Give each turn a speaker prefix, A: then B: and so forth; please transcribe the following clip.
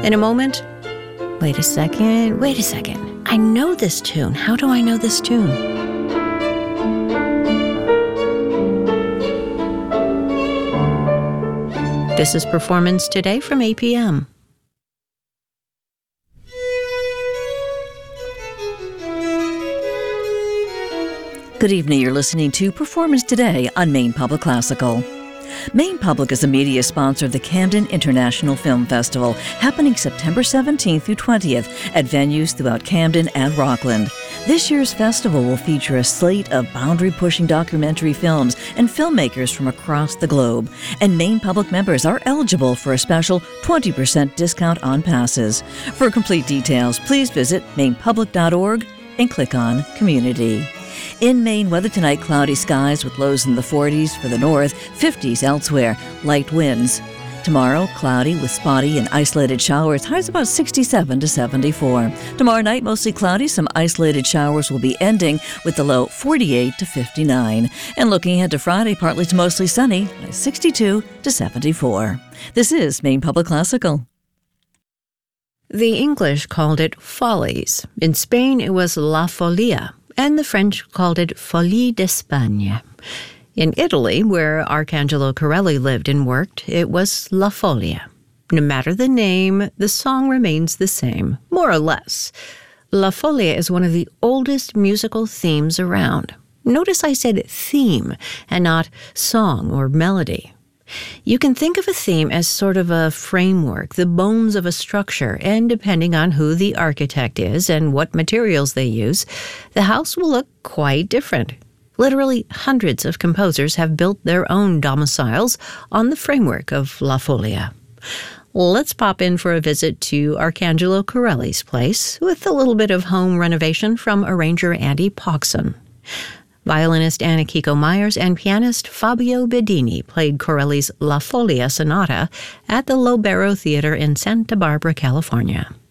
A: In a moment, wait a second. I know this tune. How do I know this tune? This is Performance Today from APM.
B: Good evening. You're listening to Performance Today on Maine Public Classical. Maine Public is a media sponsor of the Camden International Film Festival, happening September 17th through 20th at venues throughout Camden and Rockland. This year's festival will feature a slate of boundary-pushing documentary films and filmmakers from across the globe, and Maine Public members are eligible for a special 20% discount on passes. For complete details, please visit mainepublic.org and click on Community. In Maine, weather tonight, cloudy skies with lows in the 40s for the north, 50s elsewhere, light winds. Tomorrow, cloudy with spotty and isolated showers, highs about 67 to 74. Tomorrow night, mostly cloudy, some isolated showers will be ending with the low 48 to 59. And looking ahead to Friday, partly to mostly sunny, highs 62 to 74. This is Maine Public Classical.
A: The English called it Follies. In Spain, it was La Folia, and the French called it Folie d'Espagne. In Italy, where Arcangelo Corelli lived and worked, it was La Folia. No matter the name, the song remains the same, more or less. La Folia is one of the oldest musical themes around. Notice I said theme and not song or melody. You can think of a theme as sort of a framework, the bones of a structure, and depending on who the architect is and what materials they use, the house will look quite different. Literally hundreds of composers have built their own domiciles on the framework of La Folia. Let's pop in for a visit to Arcangelo Corelli's place with a little bit of home renovation from arranger Andy Pogson. Violinist Anna Kiko Myers and pianist Fabio Bedini played Corelli's La Folia Sonata at the Lobero Theater in Santa Barbara, California.